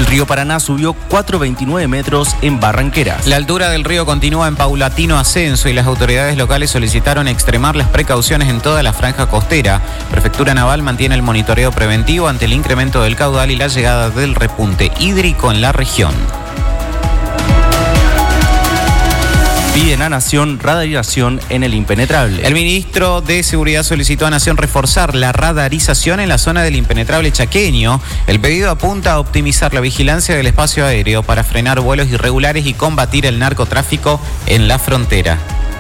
El río Paraná subió 4,29 metros en Barranquera. La altura del río continúa en paulatino ascenso y las autoridades locales solicitaron extremar las precauciones en toda la franja costera. Prefectura Naval mantiene el monitoreo preventivo ante el incremento del caudal y la llegada del repunte hídrico en la región. Piden a Nación radarización en el impenetrable. El ministro de Seguridad solicitó a Nación reforzar la radarización en la zona del impenetrable chaqueño. El pedido apunta a optimizar la vigilancia del espacio aéreo para frenar vuelos irregulares y combatir el narcotráfico en la frontera.